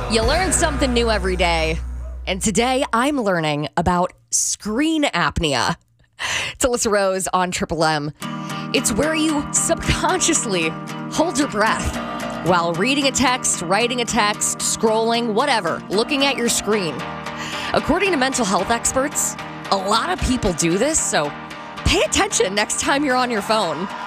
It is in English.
You learn something new every day. And today I'm learning about screen apnea. It's Alyssa Rose on Triple M. It's where you subconsciously hold your breath while reading a text, writing a text, scrolling, whatever, looking at your screen. According to mental health experts, a lot of people do this, so pay attention next time you're on your phone.